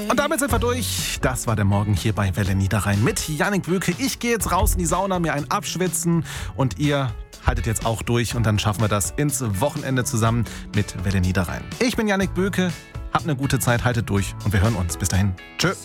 Und damit sind wir durch. Das war der Morgen hier bei Welle Niederrhein mit Jannik Böke. Ich gehe jetzt raus in die Sauna, mir ein abschwitzen und ihr haltet jetzt auch durch und dann schaffen wir das ins Wochenende zusammen mit Welle Niederrhein. Ich bin Jannik Böke, habt eine gute Zeit, haltet durch und wir hören uns. Bis dahin. Tschö.